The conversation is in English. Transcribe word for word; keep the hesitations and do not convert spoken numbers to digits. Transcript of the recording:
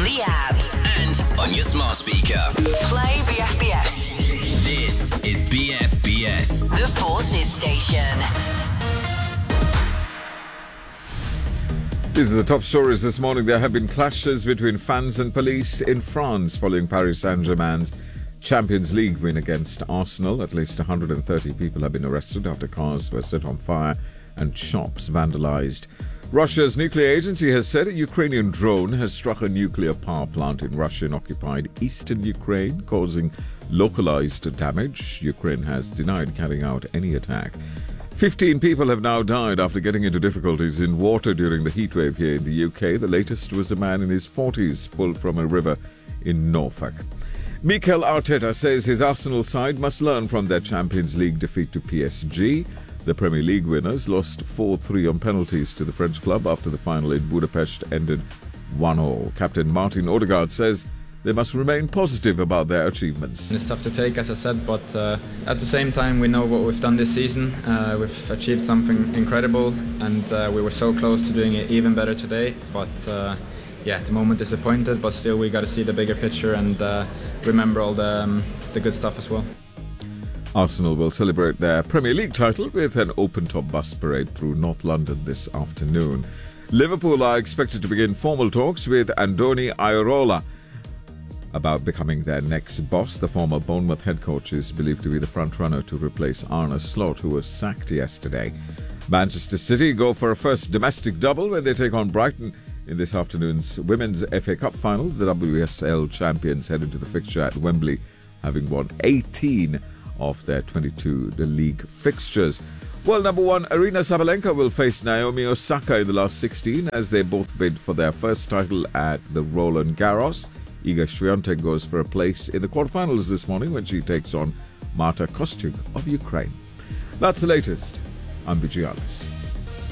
the app, and on your smart speaker. play B F B S, This is B F B S. the Forces Station. These are the top stories this morning. There have been clashes between fans and police in France following Paris Saint-Germain's Champions League win against Arsenal. At least one hundred thirty people have been arrested after cars were set on fire and shops vandalized. Russia's nuclear agency has said a Ukrainian drone has struck a nuclear power plant in Russian-occupied eastern Ukraine, causing localized damage. Ukraine has denied carrying out any attack. Fifteen people have now died after getting into difficulties in water during the heatwave here in the U K. The latest was a man in his forties pulled from a river in Norfolk. Mikel Arteta says his Arsenal side must learn from their Champions League defeat to P S G. The Premier League winners lost four three on penalties to the French club after the final in Budapest ended one all. Captain Martin Odegaard says they must remain positive about their achievements. It's tough to take, as I said, but uh, at the same time we know what we've done this season. Uh, we've achieved something incredible, and uh, we were so close to doing it even better today. But uh, yeah, at the moment disappointed, but still we got to see the bigger picture and uh, remember all the, um, the good stuff as well. Arsenal will celebrate their Premier League title with an open-top bus parade through North London this afternoon. Liverpool are expected to begin formal talks with Andoni Iraola about becoming their next boss. The former Bournemouth head coach is believed to be the front-runner to replace Arne Slot, who was sacked yesterday. Manchester City go for a first domestic double when they take on Brighton in this afternoon's Women's F A Cup final. The W S L champions head into the fixture at Wembley, having won eighteen of their twenty-two the league fixtures. World number one Aryna Sabalenka will face Naomi Osaka in the last sixteen as they both bid for their first title at the Roland Garros. Iga Swiatek goes for a place in the quarterfinals this morning when she takes on Marta Kostyuk of Ukraine. That's the latest. I'm Vigialis.